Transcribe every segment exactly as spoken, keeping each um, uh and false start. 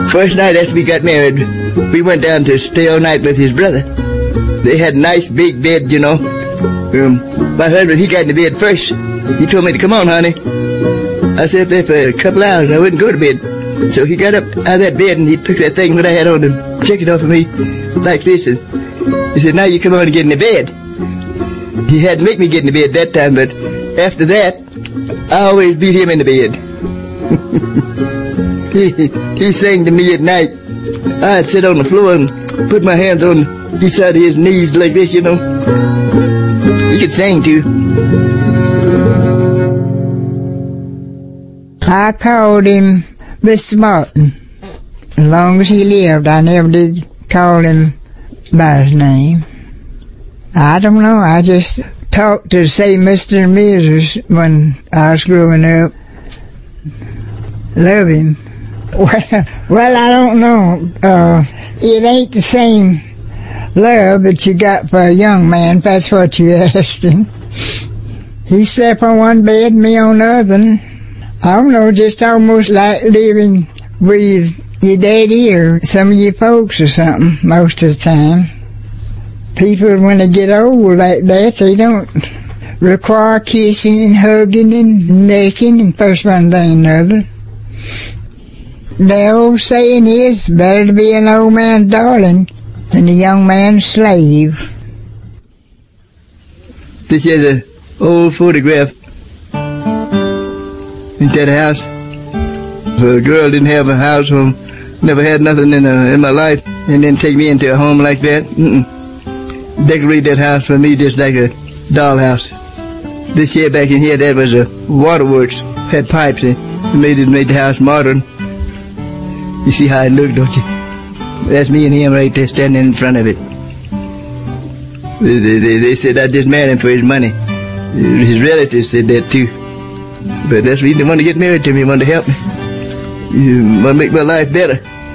First night after we got married, we went down to stay all night with his brother. They had a nice big bed, you know. Um, my husband, he got in the bed first. He told me to come on, honey. I sat there for a couple hours. I wouldn't go to bed. So he got up out of that bed and he took that thing that I had on and checked it off of me like this. And he said, now you come on and get in the bed. He had to make me get in the bed that time, but after that, I always beat him in the bed. he, he sang to me at night. I'd sit on the floor and put my hands on each side of his knees like this, you know. He could sing too. I called him Mister Martin. As long as he lived, I never did call him by his name. I don't know, I just talked to say Mister and Missus when I was growing up. Love him. Well, well I don't know. Uh, it ain't the same love that you got for a young man, if that's what you asked him. He slept on one bed, me on the other. I don't know, just almost like living with your daddy or some of your folks or something most of the time. People, when they get old like that, they don't require kissing and hugging and necking and first one thing another. The old saying is, better to be an old man's darling than a young man's slave. This is an old photograph. Ain't that a house? A girl didn't have a house home, never had nothing in, a, in my life, and then take me into a home like that. Mm-mm. Decorate that house for me just like a dollhouse. This here back in here, that was a waterworks, had pipes in. It made it made the house modern. You see how it looked, don't you? That's me and him right there standing in front of it. They, they, they said I just married him for his money. His relatives said that too. But that's the reason they wanted to get married to me, wanted to help me. You want to make my life better.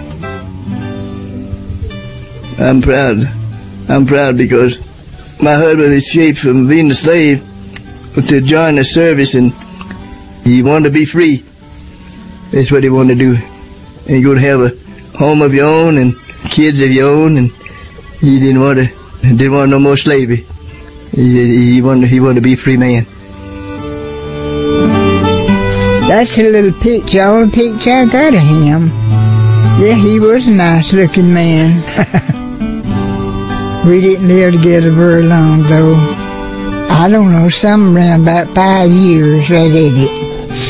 I'm proud. I'm proud because my husband escaped from being a slave to join the service, and he wanted to be free. That's what he wanted to do. And you're going to have a home of your own and kids of your own, and he didn't want to, didn't want no more slavery. He, he wanted, he wanted to be a free man. That's a little picture, all the picture I got of him. Yeah, he was a nice looking man. We didn't live together very long though. I don't know, some around about five years right at it.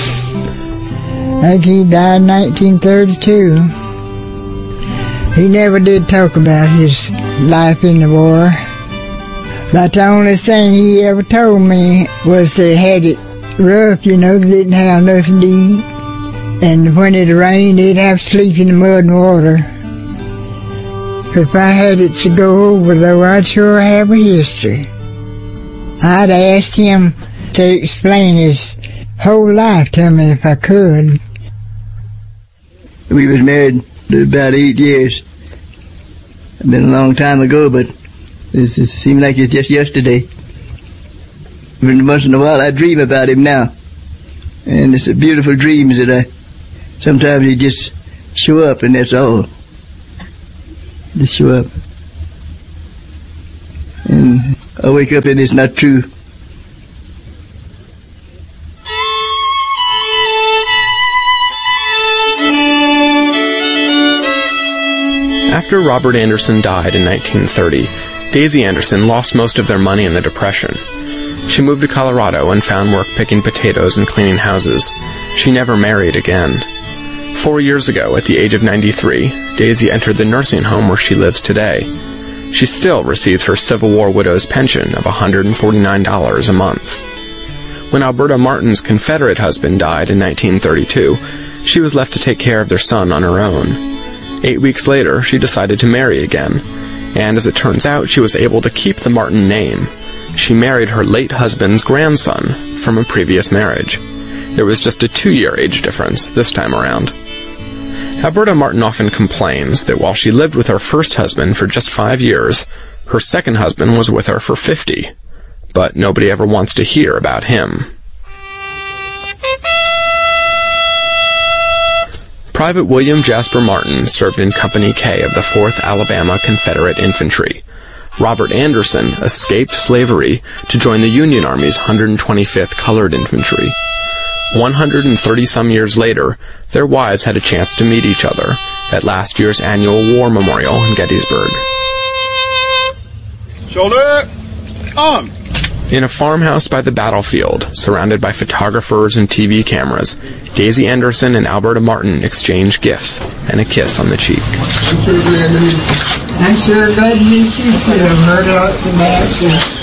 I think he died in nineteen thirty-two. He never did talk about his life in the war. But the only thing he ever told me was they had it rough, you know, they didn't have nothing to eat. And when it rained, they'd have to sleep in the mud and water. If I had it to go over, though, I'd sure have a history. I'd asked him to explain his whole life to me if I could. We was married about eight years. It's been a long time ago, but it seemed like it's just yesterday. Every once in a while I dream about him now. And it's a beautiful dreams that I, sometimes they just show up and that's all. Just show up. And I wake up and it's not true. After Robert Anderson died in nineteen thirty, Daisy Anderson lost most of their money in the Depression. She moved to Colorado and found work picking potatoes and cleaning houses. She never married again. Four years ago, at the age of ninety-three, Daisy entered the nursing home where she lives today. She still receives her Civil War widow's pension of one hundred forty-nine dollars a month. When Alberta Martin's Confederate husband died in nineteen thirty-two, she was left to take care of their son on her own. Eight weeks later, she decided to marry again, and as it turns out, she was able to keep the Martin name. She married her late husband's grandson from a previous marriage. There was just a two-year age difference this time around. Alberta Martin often complains that while she lived with her first husband for just five years, her second husband was with her for fifty. But nobody ever wants to hear about him. Private William Jasper Martin served in Company K of the fourth Alabama Confederate Infantry. Robert Anderson escaped slavery to join the Union Army's one hundred twenty-fifth Colored Infantry. one hundred thirty some years later, their wives had a chance to meet each other at last year's annual War Memorial in Gettysburg. Shoulder on! In a farmhouse by the battlefield, surrounded by photographers and T V cameras, Daisy Anderson and Alberta Martin exchanged gifts and a kiss on the cheek. I'm sure glad to meet you too. I've heard lots about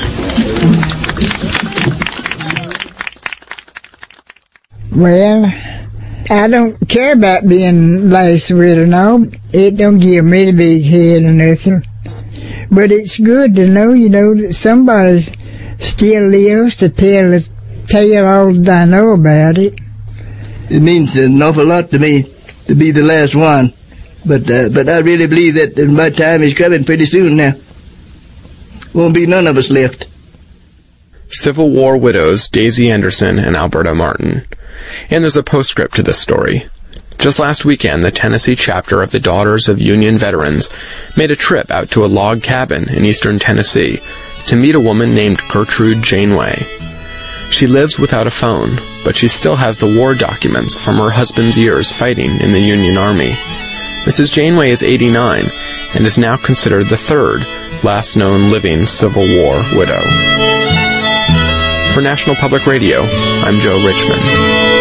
you. Well, I don't care about being last widow, no. It don't give me the big head or nothing. But it's good to know, you know, that somebody still lives to tell the tale all that I know about it. It means an awful lot to me to be the last one. But uh, but I really believe that my time is coming pretty soon now. Won't be none of us left. Civil War widows Daisy Anderson and Alberta Martin. And there's a postscript to this story. Just last weekend, the Tennessee chapter of the Daughters of Union Veterans made a trip out to a log cabin in eastern Tennessee to meet a woman named Gertrude Janeway. She lives without a phone, but she still has the war documents from her husband's years fighting in the Union Army. Missus Janeway is eighty-nine and is now considered the third last known living Civil War widow. For National Public Radio, I'm Joe Richmond.